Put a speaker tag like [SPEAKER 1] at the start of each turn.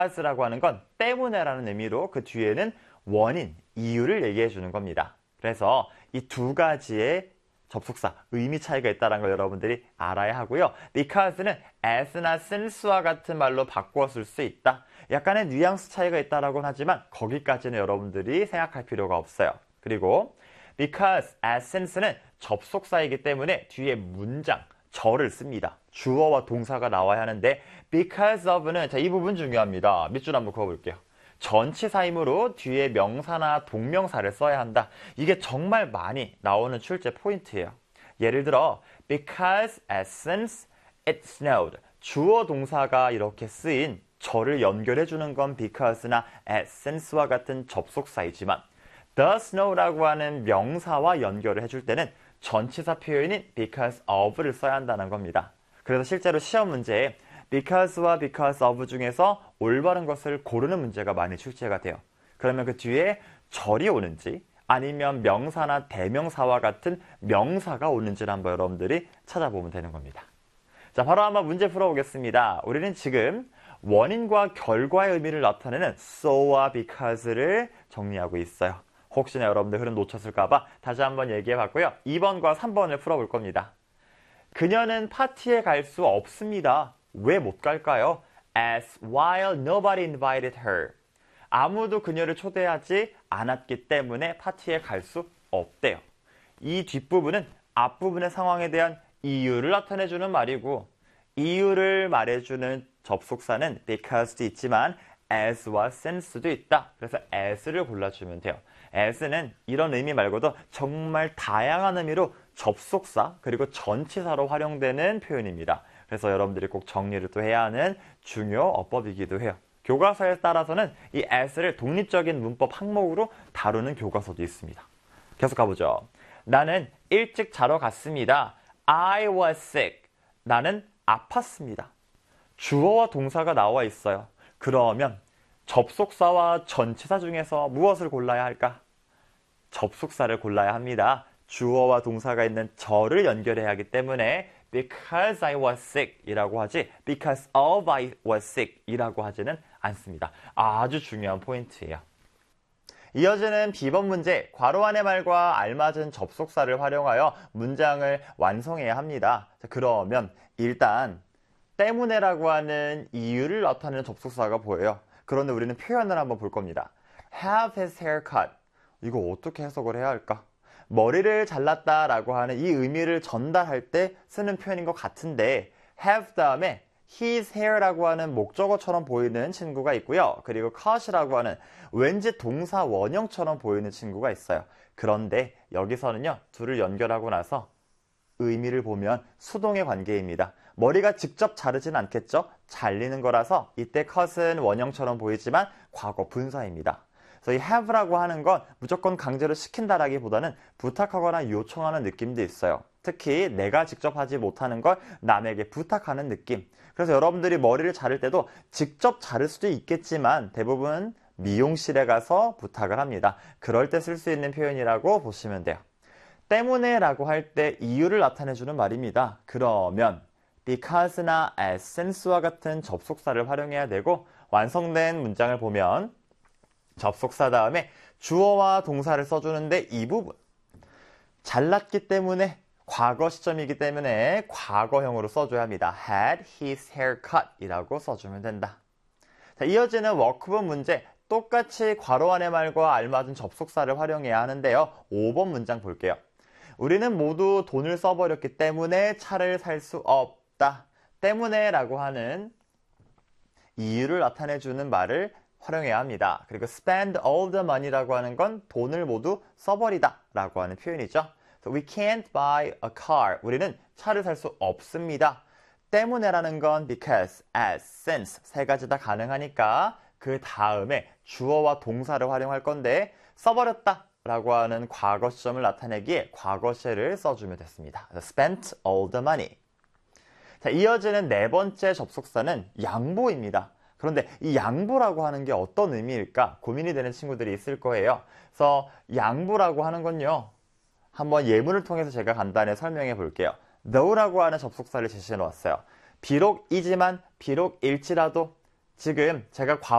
[SPEAKER 1] because라고 하는 건 때문에라는 의미로 그 뒤에는 원인, 이유를 얘기해 주는 겁니다. 그래서 이 두 가지의 접속사, 의미 차이가 있다는 걸 여러분들이 알아야 하고요. because는 as나 since와 같은 말로 바꾸어 쓸 수 있다. 약간의 뉘앙스 차이가 있다라고는 하지만 거기까지는 여러분들이 생각할 필요가 없어요. 그리고 because, as, since는 접속사이기 때문에 뒤에 문장, 절을 씁니다. 주어와 동사가 나와야 하는데 because of는 자, 이 부분 중요합니다. 밑줄 한번 그어볼게요. 전치사이므로 뒤에 명사나 동명사를 써야 한다. 이게 정말 많이 나오는 출제 포인트예요. 예를 들어 because, as, since, it snowed. 주어 동사가 이렇게 쓰인 절을 연결해 주는 건 because나 as, since와 같은 접속사이지만 the snow라고 하는 명사와 연결을 해줄 때는 전치사 표현인 because of를 써야 한다는 겁니다. 그래서 실제로 시험 문제에 because와 because of 중에서 올바른 것을 고르는 문제가 많이 출제가 돼요. 그러면 그 뒤에 절이 오는지 아니면 명사나 대명사와 같은 명사가 오는지를 한번 여러분들이 찾아보면 되는 겁니다. 자, 바로 한번 문제 풀어보겠습니다. 우리는 지금 원인과 결과의 의미를 나타내는 so와 because를 정리하고 있어요. 혹시나 여러분들 흐름 놓쳤을까봐 다시 한번 얘기해봤고요. 2번과 3번을 풀어볼 겁니다. 그녀는 파티에 갈 수 없습니다. 왜 못 갈까요? As while nobody invited her. 아무도 그녀를 초대하지 않았기 때문에 파티에 갈 수 없대요. 이 뒷부분은 앞부분의 상황에 대한 이유를 나타내주는 말이고 이유를 말해주는 접속사는 because도 있지만 as와 since도 있다. 그래서 as를 골라주면 돼요. as는 이런 의미 말고도 정말 다양한 의미로 접속사 그리고 전치사로 활용되는 표현입니다. 그래서 여러분들이 꼭 정리를 또 해야 하는 중요 어법이기도 해요. 교과서에 따라서는 이 as를 독립적인 문법 항목으로 다루는 교과서도 있습니다. 계속 가보죠. 나는 일찍 자러 갔습니다. I was sick. 나는 아팠습니다. 주어와 동사가 나와 있어요. 그러면 접속사와 전치사 중에서 무엇을 골라야 할까? 접속사를 골라야 합니다. 주어와 동사가 있는 절을 연결해야 하기 때문에 because I was sick 이라고 하지 because of I was sick 이라고 하지는 않습니다. 아주 중요한 포인트예요. 이어지는 B번 문제, 괄호 안의 말과 알맞은 접속사를 활용하여 문장을 완성해야 합니다. 자, 그러면 일단 때문에라고 하는 이유를 나타내는 접속사가 보여요. 그런데 우리는 표현을 한번 볼 겁니다. have his hair cut. 이거 어떻게 해석을 해야 할까? 머리를 잘랐다라고 하는 이 의미를 전달할 때 쓰는 표현인 것 같은데 have 다음에 his hair라고 하는 목적어처럼 보이는 친구가 있고요. 그리고 cut이라고 하는 왠지 동사 원형처럼 보이는 친구가 있어요. 그런데 여기서는요. 둘을 연결하고 나서 의미를 보면 수동의 관계입니다. 머리가 직접 자르진 않겠죠? 잘리는 거라서 이때 cut은 원형처럼 보이지만 과거 분사입니다. 그래서 이 have라고 하는 건 무조건 강제로 시킨다라기보다는 부탁하거나 요청하는 느낌도 있어요. 특히 내가 직접 하지 못하는 걸 남에게 부탁하는 느낌. 그래서 여러분들이 머리를 자를 때도 직접 자를 수도 있겠지만 대부분 미용실에 가서 부탁을 합니다. 그럴 때 쓸 수 있는 표현이라고 보시면 돼요. 때문에 라고 할 때 이유를 나타내주는 말입니다. 그러면 because나 as, since와 같은 접속사를 활용해야 되고 완성된 문장을 보면 접속사 다음에 주어와 동사를 써주는데 이 부분 잘랐기 때문에 과거 시점이기 때문에 과거형으로 써줘야 합니다. had his hair cut 이라고 써주면 된다. 자, 이어지는 워크북 문제 똑같이 괄호 안의 말과 알맞은 접속사를 활용해야 하는데요. 5번 문장 볼게요. 우리는 모두 돈을 써버렸기 때문에 차를 살 수 없다. 때문에 라고 하는 이유를 나타내주는 말을 활용해야 합니다. 그리고 spend all the money라고 하는 건 돈을 모두 써버리다 라고 하는 표현이죠. So we can't buy a car. 우리는 차를 살 수 없습니다. 때문에라는 건 because, as, since 세 가지 다 가능하니까 그 다음에 주어와 동사를 활용할 건데 써버렸다 라고 하는 과거 시점을 나타내기에 과거시를 써주면 됐습니다. spent all the money. 자, 이어지는 네 번째 접속사는 양보입니다. 그런데 이 양보라고 하는 게 어떤 의미일까 고민이 되는 친구들이 있을 거예요. 그래서 양보라고 하는 건요. 한번 예문을 통해서 제가 간단히 설명해 볼게요. though라고 하는 접속사를 제시해 놓았어요. 비록이지만 비록일지라도 지금 제가